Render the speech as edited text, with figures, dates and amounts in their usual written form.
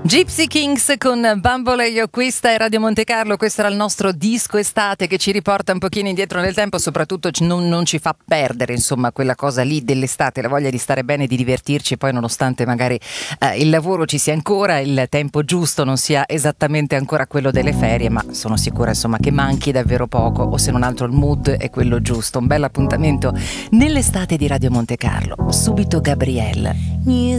Gypsy Kings con Bamboleio, questa è Radio Monte Carlo, questo era il nostro disco estate che ci riporta un pochino indietro nel tempo, soprattutto non ci fa perdere insomma quella cosa lì dell'estate, la voglia di stare bene, di divertirci, poi nonostante magari il lavoro ci sia ancora, il tempo giusto non sia esattamente ancora quello delle ferie, ma sono sicura insomma che manchi davvero poco, o se non altro il mood è quello giusto. Un bel appuntamento nell'estate di Radio Monte Carlo. Subito Gabrielle.